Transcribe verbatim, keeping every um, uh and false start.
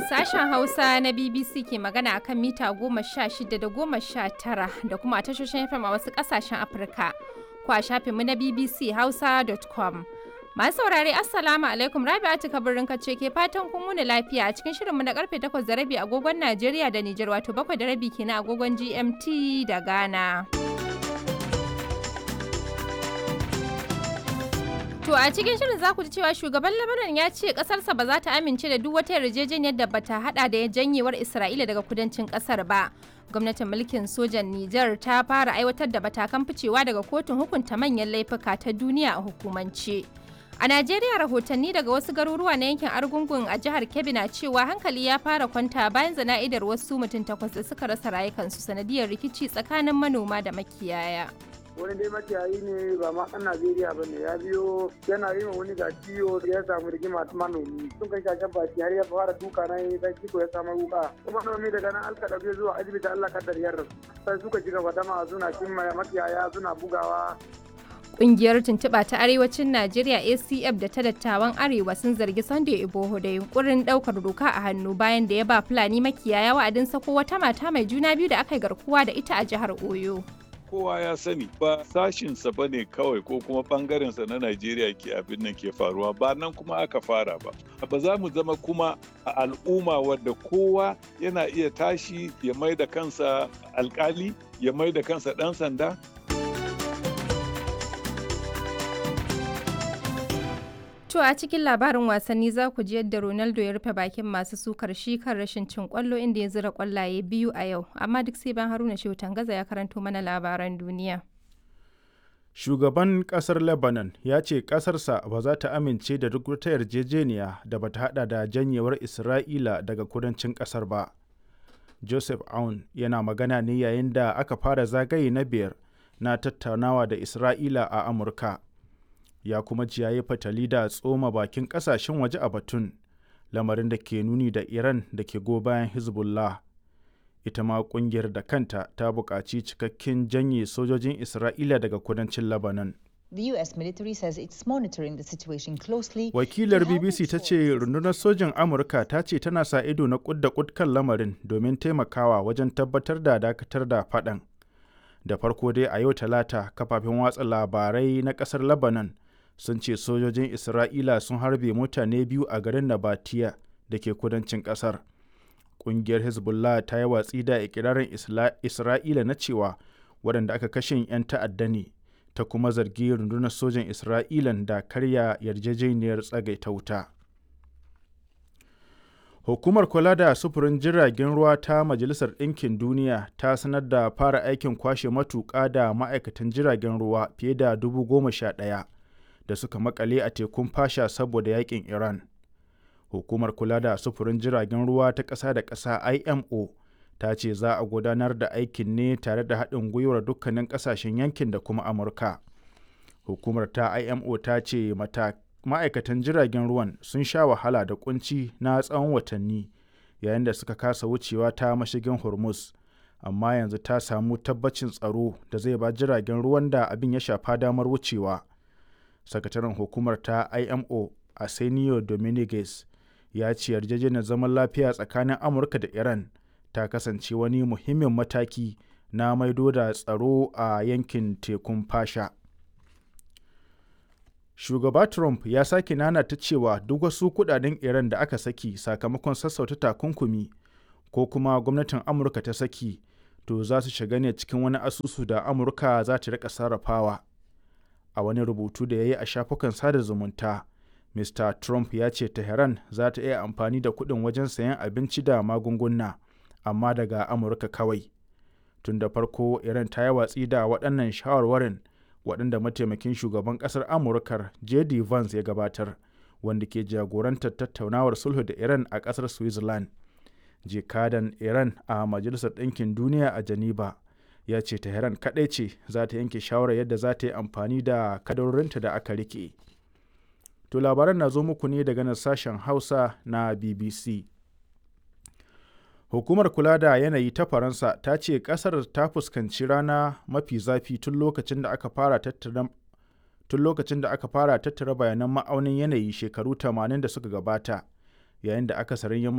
Sashen Hausa na B B C ke magana akan mita goma sha shida da goma sha tara da kuma a tashoshin F M a wasu ƙasashen Afirka. Ko a shafinmu na b b c hausa dot com. Masu saurare Assalamu alaikum, Rabi'atu Kabirin kace ke fatan kun wuni lafiya a cikin shirinmu na karfe takwas da rabi agogon Najeriya da Nijar, wato bakwai da rabi kenan agogon G M T da Ghana. To a cikin shirin za ku ji cewa shugaban Lebanon ya ce kasarsa ba za ta amince da duk wata yarjejeniyar da bata hada da janyewar Isra'ila daga kudancin kasar ba. Gwamnatin mulkin sojan Nijar ta fara aiwatar da matakan ficewa daga kotun hukunta manyan laifuka ta duniya a hukumance. A Najeriya, rahotanni daga wasu garuruwa na yankin Argungun a jihar Kebbi na cewa hankali ya fara kwanta bayan zana'idar wasu mutum takwas da suka rasa rayukansu sanadiyar rikici tsakanin manoma da makiyaya. Wani dai makiyayi ne ba ma ɗan Najeriya ba ne, ya biyo yana yi wani ga ciwo ya samu rigima manomi sun kai shashen baki har ya fara duka na yi dan ciko ya samu wuka kuma manomi daga nan alka ɗauke zuwa asibiti Allah kaddar yarda sai suka ci gaba dama suna cin makiyaya suna bugawa. Ƙungiyar tuntuɓa ta Arewacin Najeriya A C F da ta dattawan Arewa sun zargi Sunday Igboho da yunkurin ɗaukar doka a hannu bayan da ya ba Fulani makiyaya wa'adin sako wata mata mai juna biyu da aka yi garkuwa da ita a jihar Oyo. Kowa ya sani ba sashinsa ba ne kawai ko kuma ɓangarensa na Najeriya ke abin nan ke faruwa ba nan kuma aka fara ba. Ba za mu zama kuma a al'umma wadda kowa yana iya tashi ya mai da kansa alkali ya mai da kansa ɗan sanda. To a cikin labarin wasanni za ku ji yadda Ronaldo ya rufe bakin masu sukar shi kan rashin cin kwallo inda ya zira kwallaye biyu a yau, amma duk sai ban Haruna Shehu Tangaza ya karanto mana labaran duniya. Shugaban kasar Lebanon ya ce kasarsa ba za ta amince da duk wata yarjejeniya da ba ta hada da janyewar Isra'ila daga kudancin kasar ba. Joseph Aoun yana magana ne yayin da aka fara zagaye na biyar na tattaunawa da Isra'ila a Amurka. Ya kuma ji ya yi fatali da tsoma bakin kasashen waje a batun, lamarin da ke nuni da Iran da ke go bayan Hezbollah. Ita ma kungiyar da kanta ta buƙaci cikakken janye sojojin Isra'ila daga kudancin Lebanon. The U S military says it's monitoring the situation closely. Wakilar B B C ta ce rundunar sojin Amurka ta ce tana sa ido na kud da kud kan lamarin domin taimakawa wajen tabbatar da dakatar da faɗan. Da farko dai a yau Talata, kafafen watsa labarai na ƙasar Lebanon sun ce sojojin Isra'ila sun harbe mutane biyu a garin Nabatiya da ke kudancin ƙasar. Ƙungiyar Hezbollah ta yi watsi da ikirarin Isra'ila na cewa waɗanda aka kashe 'yan ta'adda ne, ta kuma zargi rundunar sojan Isra'ilan da karya yarjejeniyar tsagaita wuta. Hukumar kula da sufurin jiragen ruwa ta Majalisar Ɗinkin Duniya ta sanar da fara aikin kwashe matuƙa da ma'aikatan jiragen ruwa fiye da dubu goma sha ɗaya. da suka makale a tekun fasha saboda yakin Iran. Hukumar kula da sufurin jiragen ruwa ta ƙasa da ƙasa I M O ta ce za a gudanar da aikin ne tare da haɗin gwiwar dukkanin ƙasashen yankin da kuma Amurka. Hukumar ta I M O ta ce ma'aikatan jiragen ruwan sun sha wahala da kunci na tsawon watanni yayin da suka kasa wucewa ta mashigin Hormuz, amma yanzu ta samu tabbacin tsaro da zai ba jiragen ruwan da abin ya shafa damar wucewa. Sakataren hukumar ta I M O Arsenio Dominguez ya ce yarjejeniyar zaman lafiya tsakanin Amurka da Iran ta kasance wani muhimmin mataki na maido da tsaro a yankin tekun fasha. Shugaba Trump ya sake nanata cewa duk wasu kudaden Iran da aka saki sakamakon sassauta takunkumi ko kuma gwamnatin Amurka ta saki to za su shiga ne cikin wani asusu da Amurka za ta rika sarrafawa. A wani rubutu da ya yi a shafukan sada zumunta, Mister Trump ya ce Tehran za ta iya amfani da kuɗin wajen sayan abinci da magunguna, amma daga Amurka kawai. Tun da farko, Iran ta yi watsi da waɗannan shawarwarin waɗanda mataimakin shugaban ƙasar Amurkar J D Vance ya gabatar, wanda ke jagorantar tattaunawar sulhu da Iran a ƙasar Switzerland. Jikadan Iran a Majalisar Ɗinkin Duniya a Geneva ya ce Tehran kaɗai ce za ta yanke shawarar yadda za ta yi amfani da kadarorinta da aka rike. To labaran na zo muku ne daga nan sashen Hausa na B B C. Hukumar kula da yanayi ta Faransa ta ce ƙasar ta fuskanci rana mafi zafi tun lokacin da aka fara tattara tun lokacin da aka fara tattara bayanan ma'aunin yanayi shekaru tamanin da suka gabata, yayin da akasarin